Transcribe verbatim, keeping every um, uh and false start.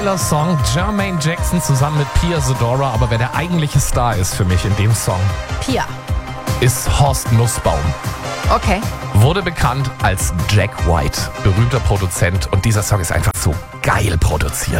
geiler Song. Jermaine Jackson zusammen mit Pia Zadora. Aber wer der eigentliche Star ist für mich in dem Song, Pia. ist Horst Nussbaum. Okay. Wurde bekannt als Jack White, berühmter Produzent. Und dieser Song ist einfach so geil produziert.